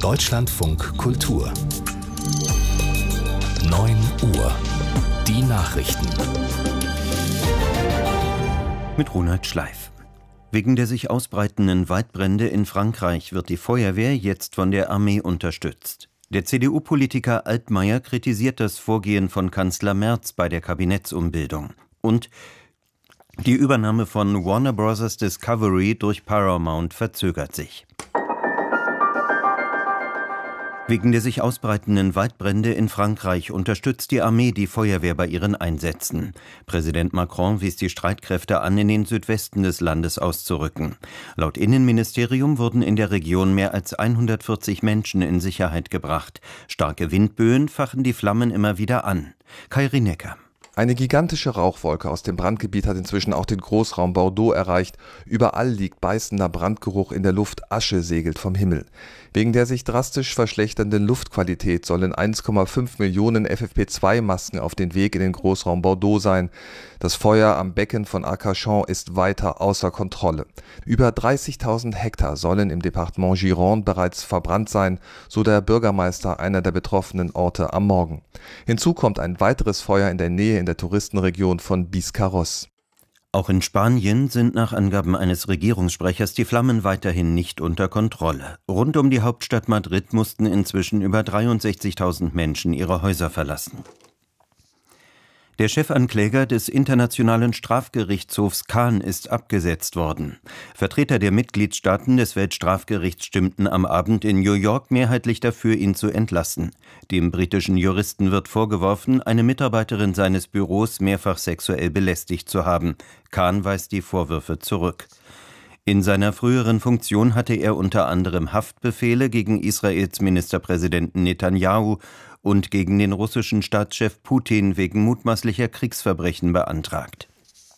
Deutschlandfunk Kultur 9 Uhr. Die Nachrichten. Mit Ronald Schleif. Wegen der sich ausbreitenden Waldbrände in Frankreich wird die Feuerwehr jetzt von der Armee unterstützt. Der CDU-Politiker Altmaier kritisiert das Vorgehen von Kanzler Merz bei der Kabinettsumbildung. Und die Übernahme von Warner Bros. Discovery durch Paramount verzögert sich. Wegen der sich ausbreitenden Waldbrände in Frankreich unterstützt die Armee die Feuerwehr bei ihren Einsätzen. Präsident Macron wies die Streitkräfte an, in den Südwesten des Landes auszurücken. Laut Innenministerium wurden in der Region mehr als 140 Menschen in Sicherheit gebracht. Starke Windböen fachen die Flammen immer wieder an. Kai Rinecker. Eine gigantische Rauchwolke aus dem Brandgebiet hat inzwischen auch den Großraum Bordeaux erreicht. Überall liegt beißender Brandgeruch in der Luft, Asche segelt vom Himmel. Wegen der sich drastisch verschlechternden Luftqualität sollen 1,5 Millionen FFP2-Masken auf den Weg in den Großraum Bordeaux sein. Das Feuer am Becken von Arcachon ist weiter außer Kontrolle. Über 30.000 Hektar sollen im Departement Gironde bereits verbrannt sein, so der Bürgermeister einer der betroffenen Orte am Morgen. Hinzu kommt ein weiteres Feuer in der Nähe in der Touristenregion von Biscarrosse. Auch in Spanien sind nach Angaben eines Regierungssprechers die Flammen weiterhin nicht unter Kontrolle. Rund um die Hauptstadt Madrid mussten inzwischen über 63.000 Menschen ihre Häuser verlassen. Der Chefankläger des Internationalen Strafgerichtshofs Khan ist abgesetzt worden. Vertreter der Mitgliedstaaten des Weltstrafgerichts stimmten am Abend in New York mehrheitlich dafür, ihn zu entlassen. Dem britischen Juristen wird vorgeworfen, eine Mitarbeiterin seines Büros mehrfach sexuell belästigt zu haben. Khan weist die Vorwürfe zurück. In seiner früheren Funktion hatte er unter anderem Haftbefehle gegen Israels Ministerpräsidenten Netanyahu und gegen den russischen Staatschef Putin wegen mutmaßlicher Kriegsverbrechen beantragt.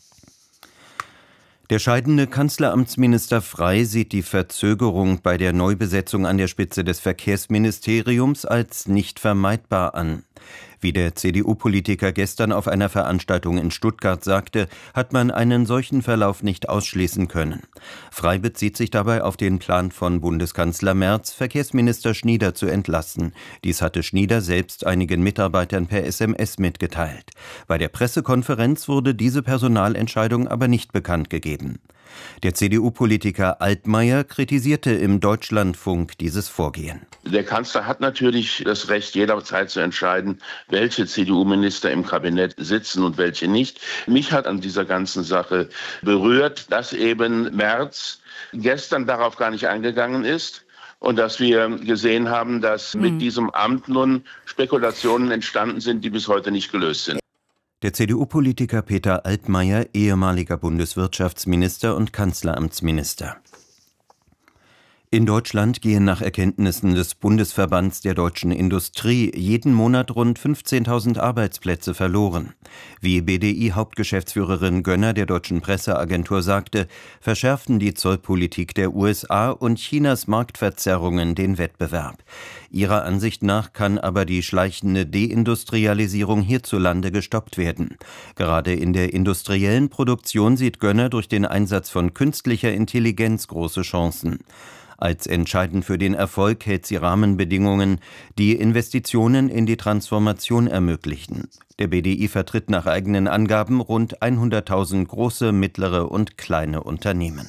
Der scheidende Kanzleramtsminister Frey sieht die Verzögerung bei der Neubesetzung an der Spitze des Verkehrsministeriums als nicht vermeidbar an. Wie der CDU-Politiker gestern auf einer Veranstaltung in Stuttgart sagte, hat man einen solchen Verlauf nicht ausschließen können. Frey bezieht sich dabei auf den Plan von Bundeskanzler Merz, Verkehrsminister Schnieder zu entlassen. Dies hatte Schnieder selbst einigen Mitarbeitern per SMS mitgeteilt. Bei der Pressekonferenz wurde diese Personalentscheidung aber nicht bekannt gegeben. Der CDU-Politiker Altmaier kritisierte im Deutschlandfunk dieses Vorgehen. Der Kanzler hat natürlich das Recht, jederzeit zu entscheiden, welche CDU-Minister im Kabinett sitzen und welche nicht. Mich hat an dieser ganzen Sache berührt, dass eben Merz gestern darauf gar nicht eingegangen ist. Und dass wir gesehen haben, dass mit diesem Amt nun Spekulationen entstanden sind, die bis heute nicht gelöst sind. Der CDU-Politiker Peter Altmaier, ehemaliger Bundeswirtschaftsminister und Kanzleramtsminister. In Deutschland gehen nach Erkenntnissen des Bundesverbands der deutschen Industrie jeden Monat rund 15.000 Arbeitsplätze verloren. Wie BDI-Hauptgeschäftsführerin Gönner der deutschen Presseagentur sagte, verschärfen die Zollpolitik der USA und Chinas Marktverzerrungen den Wettbewerb. Ihrer Ansicht nach kann aber die schleichende Deindustrialisierung hierzulande gestoppt werden. Gerade in der industriellen Produktion sieht Gönner durch den Einsatz von künstlicher Intelligenz große Chancen. Als entscheidend für den Erfolg hält sie Rahmenbedingungen, die Investitionen in die Transformation ermöglichen. Der BDI vertritt nach eigenen Angaben rund 100.000 große, mittlere und kleine Unternehmen.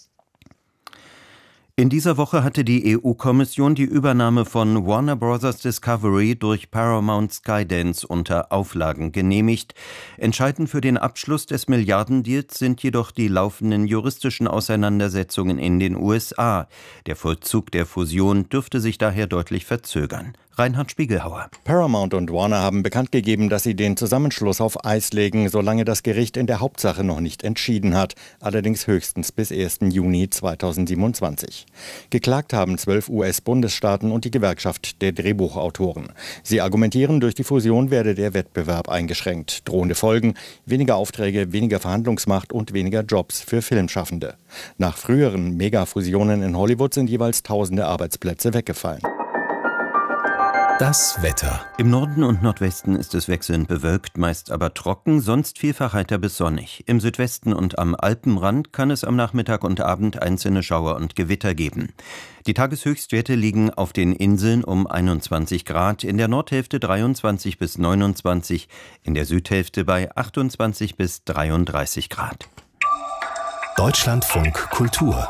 In dieser Woche hatte die EU-Kommission die Übernahme von Warner Bros. Discovery durch Paramount Skydance unter Auflagen genehmigt. Entscheidend für den Abschluss des Milliardendeals sind jedoch die laufenden juristischen Auseinandersetzungen in den USA. Der Vollzug der Fusion dürfte sich daher deutlich verzögern. Reinhard Spiegelhauer. Paramount und Warner haben bekannt gegeben, dass sie den Zusammenschluss auf Eis legen, solange das Gericht in der Hauptsache noch nicht entschieden hat, allerdings höchstens bis 1. Juni 2027. Geklagt haben 12 US-Bundesstaaten und die Gewerkschaft der Drehbuchautoren. Sie argumentieren, durch die Fusion werde der Wettbewerb eingeschränkt. Drohende Folgen: weniger Aufträge, weniger Verhandlungsmacht und weniger Jobs für Filmschaffende. Nach früheren Megafusionen in Hollywood sind jeweils tausende Arbeitsplätze weggefallen. Das Wetter. Im Norden und Nordwesten ist es wechselnd bewölkt, meist aber trocken, sonst vielfach heiter bis sonnig. Im Südwesten und am Alpenrand kann es am Nachmittag und Abend einzelne Schauer und Gewitter geben. Die Tageshöchstwerte liegen auf den Inseln um 21 Grad, in der Nordhälfte 23 bis 29, in der Südhälfte bei 28 bis 33 Grad. Deutschlandfunk Kultur.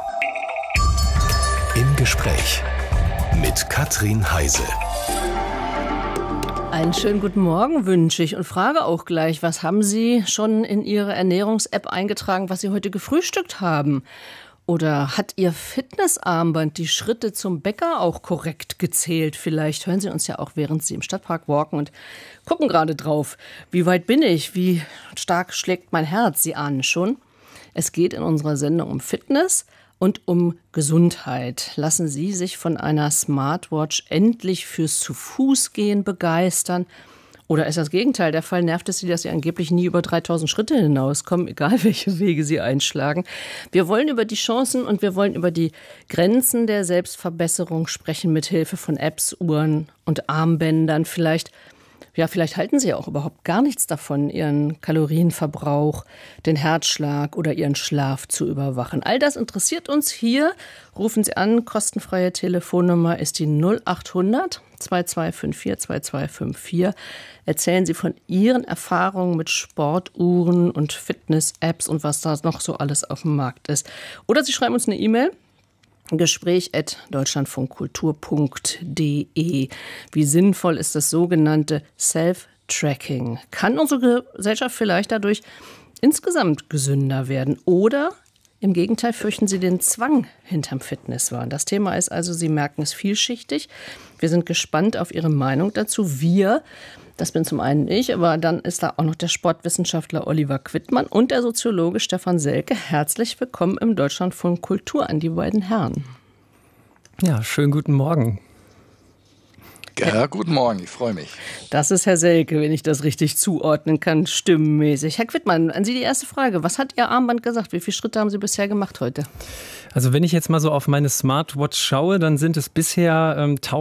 Im Gespräch mit Katrin Heise. Einen schönen guten Morgen wünsche ich und frage auch gleich, was haben Sie schon in Ihre Ernährungs-App eingetragen, was Sie heute gefrühstückt haben? Oder hat Ihr Fitnessarmband die Schritte zum Bäcker auch korrekt gezählt? Vielleicht hören Sie uns ja auch, während Sie im Stadtpark walken und gucken gerade drauf. Wie weit bin ich? Wie stark schlägt mein Herz? Sie ahnen schon. Es geht in unserer Sendung um Fitness und um Gesundheit. Lassen Sie sich von einer Smartwatch endlich fürs Zu-Fuß-Gehen begeistern? Oder ist das Gegenteil der Fall? Nervt es Sie, dass Sie angeblich nie über 3000 Schritte hinauskommen, egal welche Wege Sie einschlagen? Wir wollen über die Chancen und wir wollen über die Grenzen der Selbstverbesserung sprechen, mit Hilfe von Apps, Uhren und Armbändern. Vielleicht halten Sie ja auch überhaupt gar nichts davon, Ihren Kalorienverbrauch, den Herzschlag oder Ihren Schlaf zu überwachen. All das interessiert uns hier. Rufen Sie an, kostenfreie Telefonnummer ist die 0800 2254 2254. Erzählen Sie von Ihren Erfahrungen mit Sportuhren und Fitness-Apps und was da noch so alles auf dem Markt ist. Oder Sie schreiben uns eine E-Mail. Gespräch@deutschlandfunkkultur.de. Wie sinnvoll ist das sogenannte Self-Tracking? Kann unsere Gesellschaft vielleicht dadurch insgesamt gesünder werden? Oder im Gegenteil, fürchten Sie den Zwang hinterm Fitnesswahn? Das Thema ist also, Sie merken es, vielschichtig. Wir sind gespannt auf Ihre Meinung dazu. Das bin zum einen ich, aber dann ist da auch noch der Sportwissenschaftler Oliver Quittmann und der Soziologe Stefan Selke. Herzlich willkommen im Deutschlandfunk Kultur an die beiden Herren. Ja, schönen guten Morgen. Ja, guten Morgen, ich freue mich. Das ist Herr Selke, wenn ich das richtig zuordnen kann, stimmenmäßig. Herr Quittmann, an Sie die erste Frage. Was hat Ihr Armband gesagt? Wie viele Schritte haben Sie bisher gemacht heute? Also wenn ich jetzt mal so auf meine Smartwatch schaue, dann sind es bisher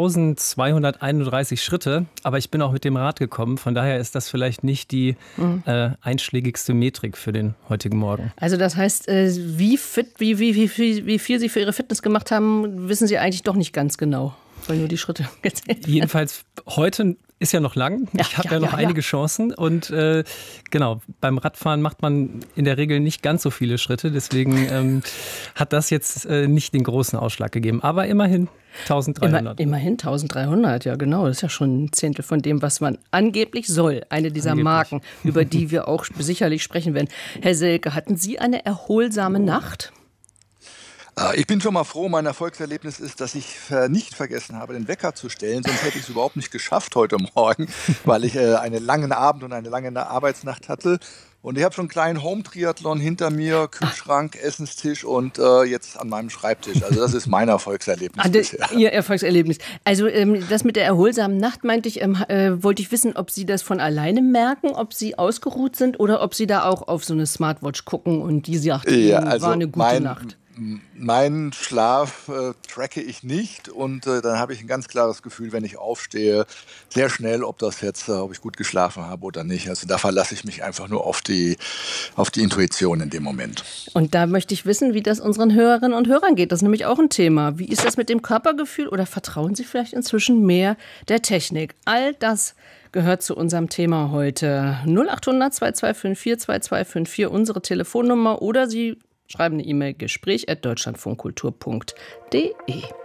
1231 Schritte. Aber ich bin auch mit dem Rad gekommen. Von daher ist das vielleicht nicht die einschlägigste Metrik für den heutigen Morgen. Also das heißt, wie viel Sie für Ihre Fitness gemacht haben, wissen Sie eigentlich doch nicht ganz genau. Weil nur die Schritte gezählt werden. Jedenfalls heute ist ja noch lang. Ich habe ja noch einige Chancen. Und genau, beim Radfahren macht man in der Regel nicht ganz so viele Schritte. Deswegen hat das jetzt nicht den großen Ausschlag gegeben. Aber immerhin 1300. Immerhin 1300, ja genau. Das ist ja schon ein Zehntel von dem, was man angeblich soll. Eine dieser Marken, über die wir auch sicherlich sprechen werden. Herr Selke, hatten Sie eine erholsame Nacht? Ich bin schon mal froh, mein Erfolgserlebnis ist, dass ich nicht vergessen habe, den Wecker zu stellen. Sonst hätte ich es überhaupt nicht geschafft heute Morgen, weil ich einen langen Abend und eine lange Arbeitsnacht hatte. Und ich habe schon einen kleinen Home-Triathlon hinter mir, Kühlschrank, Essenstisch und jetzt an meinem Schreibtisch. Also das ist mein Erfolgserlebnis bisher. Ihr Erfolgserlebnis. Also das mit der erholsamen Nacht wollte ich wissen, ob Sie das von alleine merken, ob Sie ausgeruht sind oder ob Sie da auch auf so eine Smartwatch gucken und die sagt, war eine gute Nacht. Meinen Schlaf tracke ich nicht und dann habe ich ein ganz klares Gefühl, wenn ich aufstehe, sehr schnell, ob ich gut geschlafen habe oder nicht. Also da verlasse ich mich einfach nur auf die Intuition in dem Moment. Und da möchte ich wissen, wie das unseren Hörerinnen und Hörern geht. Das ist nämlich auch ein Thema. Wie ist das mit dem Körpergefühl oder vertrauen Sie vielleicht inzwischen mehr der Technik? All das gehört zu unserem Thema heute. 0800 2254 2254, unsere Telefonnummer, oder Sie schreiben eine E-Mail, gespräch@deutschlandfunkkultur.de.